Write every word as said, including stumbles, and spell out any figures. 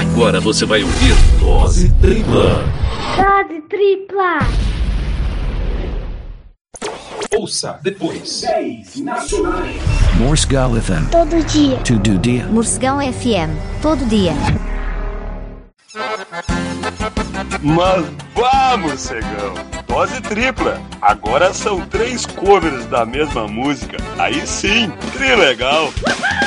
Agora você vai ouvir Dose Tripla. Dose Tripla. Ouça depois. dez nacionais. Morsegal F M. Todo dia. Todo dia. Morsegal F M. Todo dia. Mas vamos, cegão! Dose tripla! Agora são três covers da mesma música. Aí sim, trilegal!